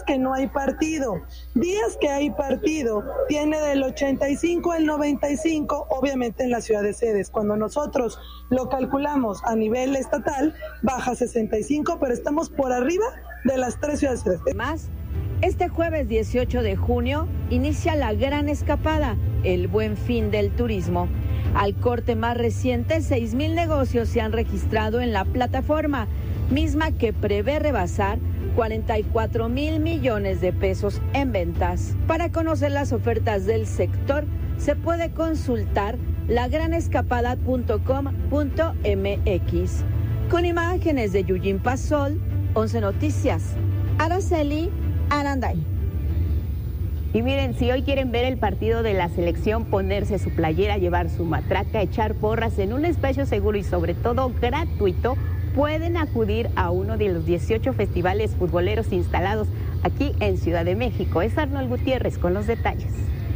días que no hay partido. Días que hay partido, tiene del 85 al 95, obviamente en las ciudades sedes. Cuando nosotros lo calculamos a nivel estatal, baja 65, pero estamos por arriba de las 3 ciudades sedes. Más, este jueves 18 de junio inicia la gran escapada, el Buen Fin del turismo. Al corte más reciente, 6,000 negocios se han registrado en la plataforma, misma que prevé rebasar 44,000 millones de pesos en ventas. Para conocer las ofertas del sector, se puede consultar lagranescapada.com.mx. Con imágenes de Yuyin Pasol, 11 Noticias, Araceli Aranday. Y miren, si hoy quieren ver el partido de la selección, ponerse su playera, llevar su matraca, echar porras en un espacio seguro y sobre todo gratuito, pueden acudir a uno de los 18 festivales futboleros instalados aquí en Ciudad de México. Es Arnold Gutiérrez con los detalles.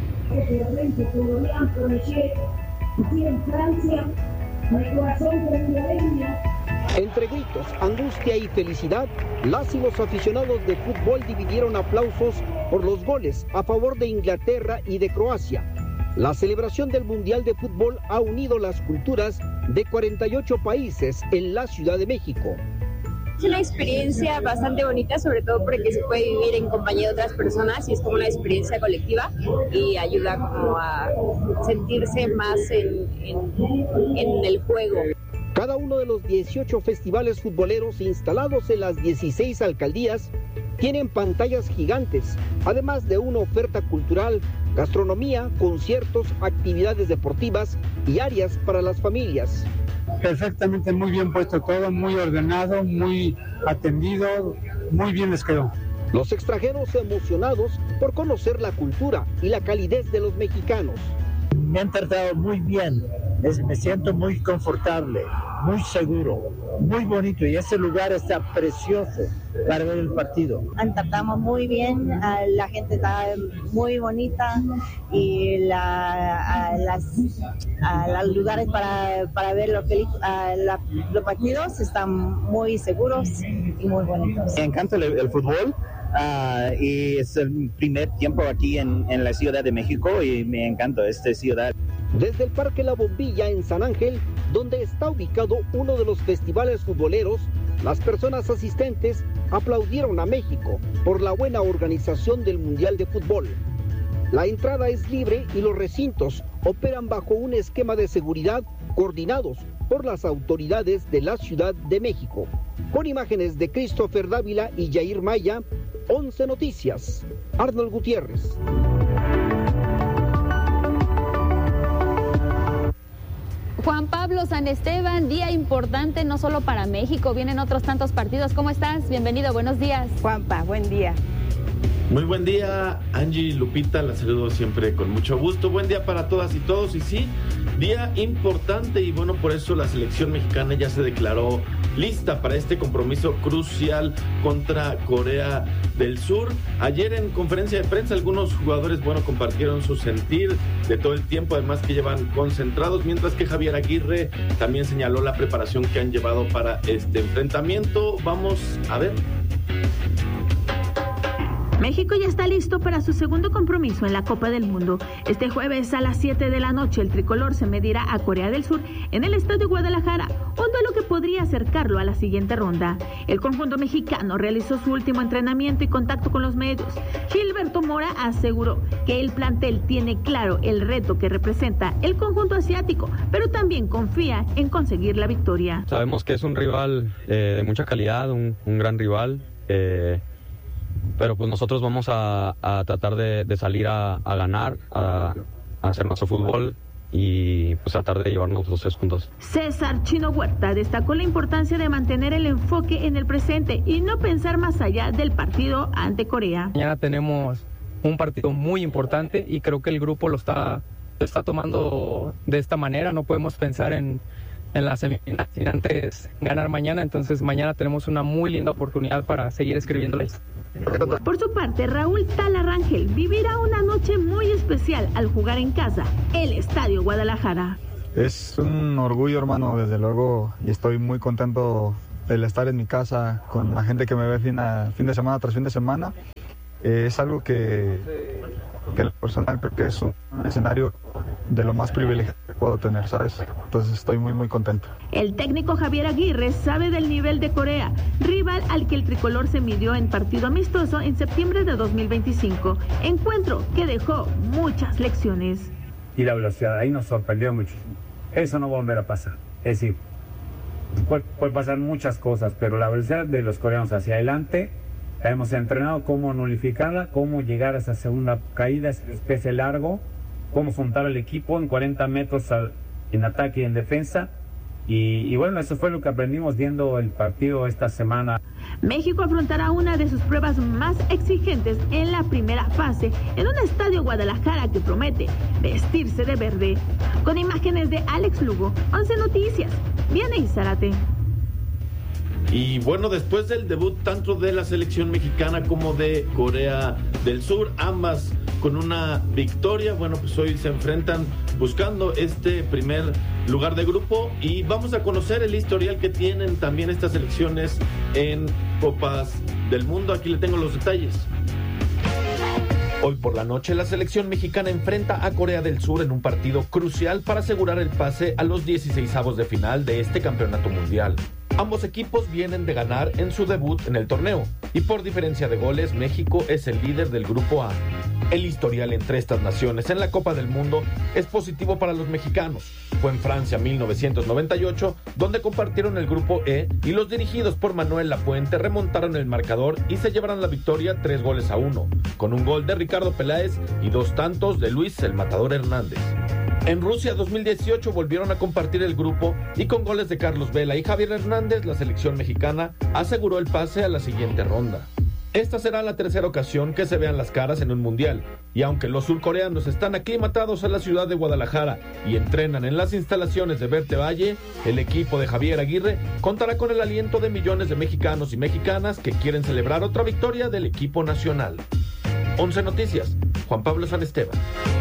Entre gritos, angustia y felicidad, las y los aficionados de fútbol dividieron aplausos por los goles a favor de Inglaterra y de Croacia. La celebración del Mundial de Fútbol ha unido las culturas de 48 países en la Ciudad de México. Es una experiencia bastante bonita, sobre todo porque se puede vivir en compañía de otras personas y es como una experiencia colectiva y ayuda como a sentirse más en el juego. Cada uno de los 18 festivales futboleros instalados en las 16 alcaldías tienen pantallas gigantes, además de una oferta cultural, gastronomía, conciertos, actividades deportivas y áreas para las familias. Perfectamente, muy bien puesto todo, muy ordenado, muy atendido, muy bien les quedó. Los extranjeros emocionados por conocer la cultura y la calidez de los mexicanos. Me han tratado muy bien, me siento muy confortable, muy seguro, muy bonito y ese lugar está precioso para ver el partido. Tratamos muy bien, la gente está muy bonita y los lugares para ver los partidos están muy seguros y muy bonitos. Me encanta el fútbol. Y es el primer tiempo aquí en la Ciudad de México y me encanta esta ciudad. Desde el Parque La Bombilla en San Ángel, donde está ubicado uno de los festivales futboleros, las personas asistentes aplaudieron a México por la buena organización del Mundial de Fútbol. La entrada es libre y los recintos operan bajo un esquema de seguridad coordinados por las autoridades de la Ciudad de México. Con imágenes de Christopher Dávila y Jair Maya, 11 Noticias, Arnold Gutiérrez. Juan Pablo San Esteban, día importante no solo para México, vienen otros tantos partidos. ¿Cómo estás? Bienvenido, buenos días. Juanpa, buen día. Muy buen día, Angie, Lupita, la saludo siempre con mucho gusto. Buen día para todas y todos. Y sí, día importante y bueno, por eso la selección mexicana ya se declaró lista para este compromiso crucial contra Corea del Sur. Ayer en conferencia de prensa algunos jugadores, compartieron su sentir de todo el tiempo, además que llevan concentrados, mientras que Javier Aguirre también señaló la preparación que han llevado para este enfrentamiento. Vamos a ver. México ya está listo para su segundo compromiso en la Copa del Mundo. Este jueves a las 7 de la noche el tricolor se medirá a Corea del Sur en el Estadio Guadalajara, un duelo que podría acercarlo a la siguiente ronda. El conjunto mexicano realizó su último entrenamiento y contacto con los medios. Gilberto Mora aseguró que el plantel tiene claro el reto que representa el conjunto asiático, pero también confía en conseguir la victoria. Sabemos que es un rival de mucha calidad, un gran rival. Pero pues nosotros vamos a tratar de salir a ganar, a hacer nuestro fútbol y pues tratar de llevarnos los 3 puntos. César Chino Huerta destacó la importancia de mantener el enfoque en el presente y no pensar más allá del partido ante Corea. Mañana tenemos un partido muy importante y creo que el grupo lo está tomando de esta manera. No podemos pensar en la semifinal sin antes ganar mañana, entonces mañana tenemos una muy linda oportunidad para seguir escribiendo la historia. Por su parte, Raúl Tala Rangel vivirá una noche muy especial al jugar en casa, el Estadio Guadalajara. Es un orgullo, hermano, desde luego, y estoy muy contento de estar en mi casa con la gente que me ve fin de semana tras fin de semana. es algo que personal creo que es un escenario de lo más privilegiado que puedo tener, ¿sabes? Entonces estoy muy, muy contento. El técnico Javier Aguirre sabe del nivel de Corea, rival al que el tricolor se midió en partido amistoso en septiembre de 2025, encuentro que dejó muchas lecciones. Y la velocidad ahí nos sorprendió muchísimo. Eso no va a volver a pasar. Es decir, puede pasar muchas cosas, pero la velocidad de los coreanos hacia adelante, hemos entrenado cómo nulificarla, cómo llegar a esa segunda caída, ese despeje largo, cómo juntar al equipo en 40 metros en ataque y en defensa. Y bueno, eso fue lo que aprendimos viendo el partido esta semana. México afrontará una de sus pruebas más exigentes en la primera fase, en un estadio Guadalajara que promete vestirse de verde. Con imágenes de Alex Lugo, 11 Noticias, Vianey Zárate. Y bueno, después del debut tanto de la selección mexicana como de Corea del Sur, ambas con una victoria, bueno, pues hoy se enfrentan buscando este primer lugar de grupo y vamos a conocer el historial que tienen también estas selecciones en Copas del Mundo. Aquí le tengo los detalles. Hoy por la noche la selección mexicana enfrenta a Corea del Sur en un partido crucial para asegurar el pase a los 16avos de final de este campeonato mundial. Ambos equipos vienen de ganar en su debut en el torneo y por diferencia de goles México es el líder del grupo A. El historial entre estas naciones en la Copa del Mundo es positivo para los mexicanos. Fue en Francia 1998 donde compartieron el grupo E y los dirigidos por Manuel Lapuente remontaron el marcador y se llevaron la victoria 3-1, con un gol de Ricardo Peláez y 2 tantos de Luis el Matador Hernández. En Rusia 2018 volvieron a compartir el grupo y con goles de Carlos Vela y Javier Hernández la selección mexicana aseguró el pase a la siguiente ronda. Esta será la tercera ocasión que se vean las caras en un mundial, y aunque los surcoreanos están aclimatados a la ciudad de Guadalajara y entrenan en las instalaciones de Verte Valle, el equipo de Javier Aguirre contará con el aliento de millones de mexicanos y mexicanas que quieren celebrar otra victoria del equipo nacional. 11 Noticias, Juan Pablo San Esteban.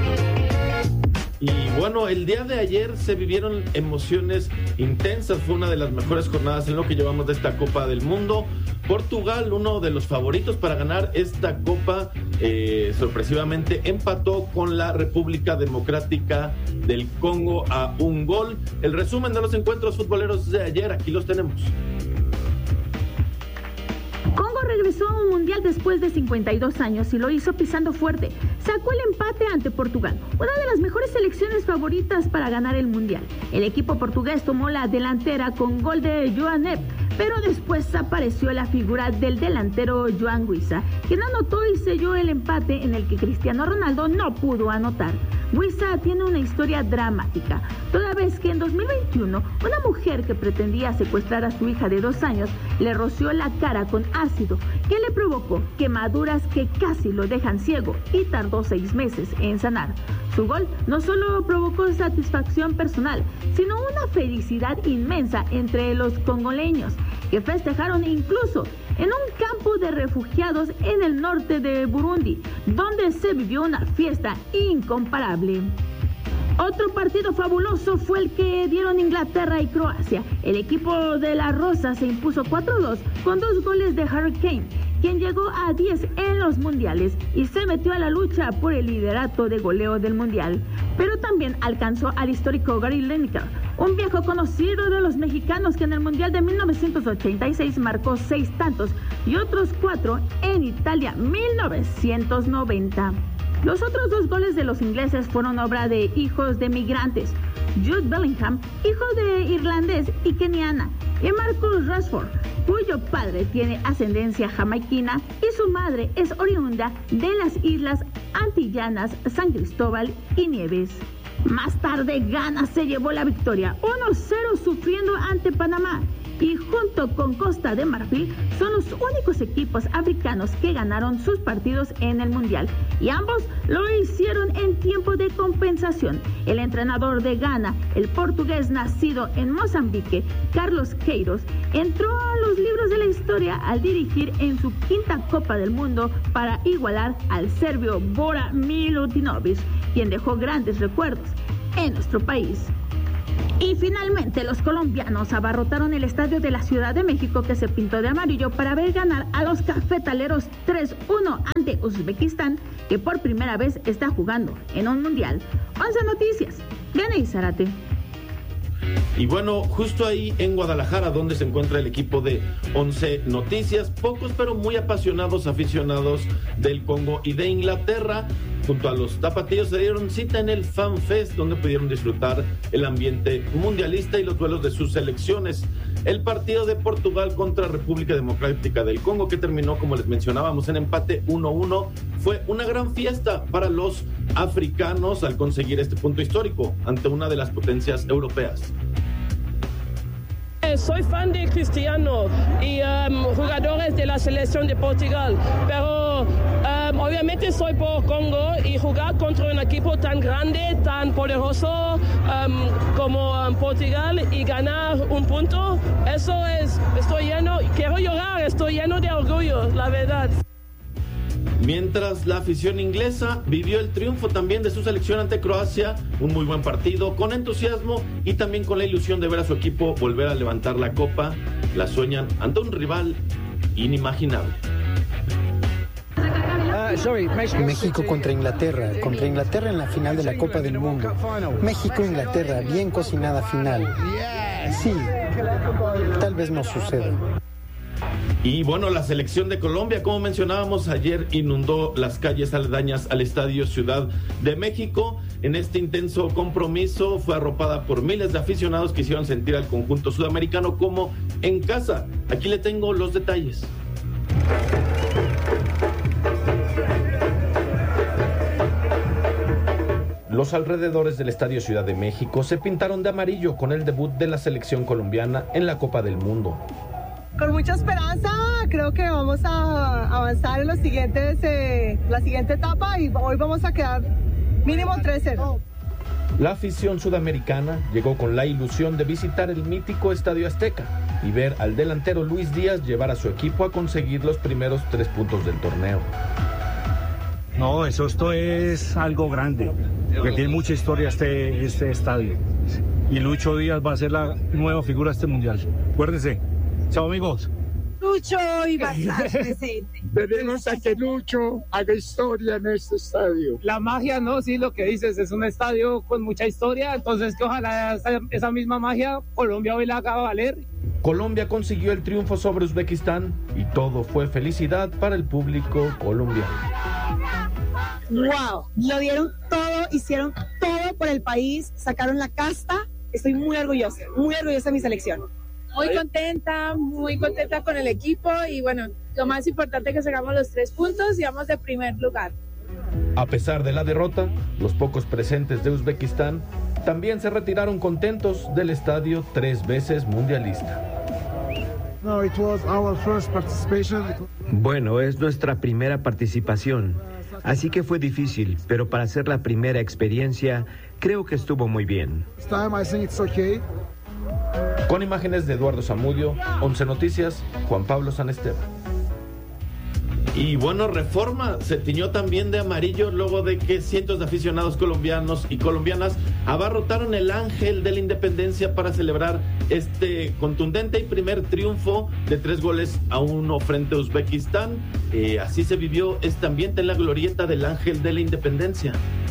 Y bueno, el día de ayer se vivieron emociones intensas, fue una de las mejores jornadas en lo que llevamos de esta Copa del Mundo. Portugal, uno de los favoritos para ganar esta Copa, sorpresivamente empató con la República Democrática del Congo a 1 gol. El resumen de los encuentros futboleros de ayer, aquí los tenemos. Congo regresó a un mundial después de 52 años y lo hizo pisando fuerte. Sacó el empate ante Portugal, una de las mejores selecciones favoritas para ganar el mundial. El equipo portugués tomó la delantera con gol de Joan Neves, pero después apareció la figura del delantero Joan Guisa, quien anotó y selló el empate en el que Cristiano Ronaldo no pudo anotar. Guisa tiene una historia dramática, toda vez que en 2021 una mujer que pretendía secuestrar a su hija de 2 años le roció la cara con ácido, que le provocó quemaduras que casi lo dejan ciego y tardó 6 meses en sanar. Su gol no solo provocó satisfacción personal, sino una felicidad inmensa entre los congoleños, que festejaron incluso en un campo de refugiados en el norte de Burundi, donde se vivió una fiesta incomparable. Otro partido fabuloso fue el que dieron Inglaterra y Croacia. El equipo de la Rosa se impuso 4-2 con 2 goles de Harry Kane, quien llegó a 10 en los mundiales y se metió a la lucha por el liderato de goleo del mundial. Pero también alcanzó al histórico Gary Lineker, un viejo conocido de los mexicanos que en el mundial de 1986 marcó 6 tantos y otros 4 en Italia 1990. Los otros 2 goles de los ingleses fueron obra de hijos de migrantes: Jude Bellingham, hijo de irlandés y keniana, y Marcus Rashford, cuyo padre tiene ascendencia jamaiquina y su madre es oriunda de las islas antillanas San Cristóbal y Nieves. Más tarde, Ghana se llevó la victoria 1-0 sufriendo ante Panamá, y junto con Costa de Marfil son los únicos equipos africanos que ganaron sus partidos en el Mundial, y ambos lo hicieron en tiempo de compensación. El entrenador de Ghana, el portugués nacido en Mozambique, Carlos Queiroz, entró a los libros de la historia al dirigir en su 5ª Copa del Mundo para igualar al serbio Bora Milutinovic, quien dejó grandes recuerdos en nuestro país. Y finalmente los colombianos abarrotaron el estadio de la Ciudad de México, que se pintó de amarillo, para ver ganar a los cafetaleros 3-1 ante Uzbekistán, que por primera vez está jugando en un mundial. 11 Noticias, Denise Zárate. Y bueno, justo ahí en Guadalajara, donde se encuentra el equipo de 11 Noticias, pocos pero muy apasionados aficionados del Congo y de Inglaterra, junto a los tapatíos, se dieron cita en el Fan Fest, donde pudieron disfrutar el ambiente mundialista y los duelos de sus selecciones. El partido de Portugal contra República Democrática del Congo, que terminó, como les mencionábamos, en empate 1-1, fue una gran fiesta para los africanos al conseguir este punto histórico ante una de las potencias europeas. Soy fan de Cristiano y jugadores de la selección de Portugal, pero obviamente soy por Congo, y jugar contra un equipo tan grande, tan poderoso como Portugal y ganar un punto, eso es, quiero llorar, estoy lleno de orgullo, la verdad. Mientras la afición inglesa vivió el triunfo también de su selección ante Croacia, un muy buen partido, con entusiasmo y también con la ilusión de ver a su equipo volver a levantar la copa. La sueñan ante un rival inimaginable. México contra Inglaterra en la final de la Copa del Mundo. México-Inglaterra, bien cocinada final. Sí, tal vez no suceda. Y bueno, la selección de Colombia, como mencionábamos ayer, inundó las calles aledañas al Estadio Ciudad de México. En este intenso compromiso fue arropada por miles de aficionados que hicieron sentir al conjunto sudamericano como en casa. Aquí le tengo los detalles. Los alrededores del Estadio Ciudad de México se pintaron de amarillo con el debut de la selección colombiana en la Copa del Mundo. Con mucha esperanza, creo que vamos a avanzar en la siguiente etapa, y hoy vamos a quedar mínimo 3-0. La afición sudamericana llegó con la ilusión de visitar el mítico Estadio Azteca y ver al delantero Luis Díaz llevar a su equipo a conseguir los primeros 3 puntos del torneo. No, esto es algo grande, porque tiene mucha historia este estadio. Y Lucho Díaz va a ser la nueva figura de este mundial. Acuérdense. Chao, amigos. Lucho iba a estar presente. Tenemos a que Lucho haga historia en este estadio. La magia, ¿no? Sí, lo que dices, es un estadio con mucha historia, entonces que ojalá esa misma magia Colombia hoy la haga valer. Colombia consiguió el triunfo sobre Uzbekistán y todo fue felicidad para el público colombiano. ¡Wow! Lo dieron todo, hicieron todo por el país, sacaron la casta. Estoy muy orgullosa de mi selección. Muy contenta con el equipo, y bueno, lo más importante es que sacamos los 3 puntos y vamos de primer lugar. A pesar de la derrota, los pocos presentes de Uzbekistán también se retiraron contentos del estadio 3 veces mundialista. Bueno, es nuestra primera participación, así que fue difícil, pero para ser la primera experiencia, creo que estuvo muy bien. Con imágenes de Eduardo Zamudio, 11 Noticias, Juan Pablo San Esteban. Y bueno, Reforma se tiñó también de amarillo luego de que cientos de aficionados colombianos y colombianas abarrotaron el Ángel de la Independencia para celebrar este contundente y primer triunfo de 3-1 frente a Uzbekistán. Así se vivió este ambiente en la glorieta del Ángel de la Independencia.